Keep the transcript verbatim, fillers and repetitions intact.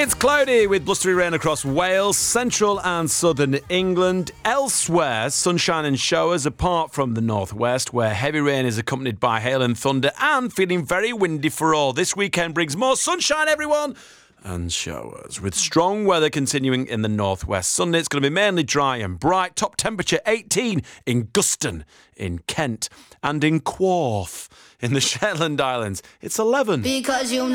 It's cloudy with blustery rain across Wales, central and southern England. Elsewhere, sunshine and showers apart from the northwest, where heavy rain is accompanied by hail and thunder and feeling very windy for all. This weekend brings more sunshine, everyone, and showers, with strong weather continuing in the northwest. Sunday, it's going to be mainly dry and bright. Top temperature eighteen in Guston, in Kent, and in Quorth, in the Shetland Islands. It's eleven. Because you know